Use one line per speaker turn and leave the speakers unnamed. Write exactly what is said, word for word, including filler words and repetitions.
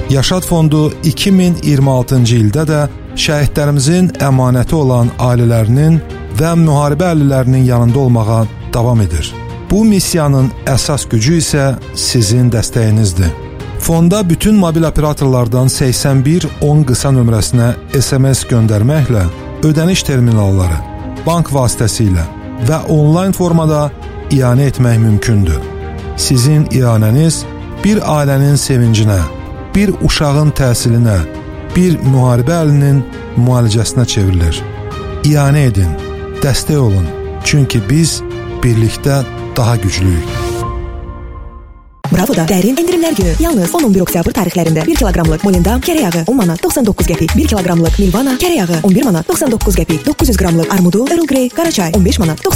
Yaşad Fondu iki min iyirmi altıncı ildə də şəhidlərimizin əmanəti olan ailələrinin və müharibə əhlilərinin yanında olmağa davam edir. Bu missiyanın əsas gücü isə sizin dəstəyinizdir. Fonda bütün mobil operatorlardan səksən bir on qısa nömrəsinə S M S göndərməklə ödəniş terminalları, bank vasitəsilə və onlayn formada ianə etmək mümkündür. Sizin ianəniz bir ailənin sevincinə, bir uşağın təhsilinə, bir müharibə əhlinin müalicəsinə çevrilir. İanə edin, dəstək olun, çünki biz birlikdə daha güclüyük.
Bravo'da dərin endirimlər günü. Yalnız on on bir oktyabr tarixlərində bir kiloqramlıq Molendam kərə yağı on manat doxsan doqquz qəpik, bir kiloqramlıq Milvana kərə yağı on bir manat doxsan doqquz qəpik, doqquz yüz qramlıq Armudu Earl Grey qara çay on beş manat doxsan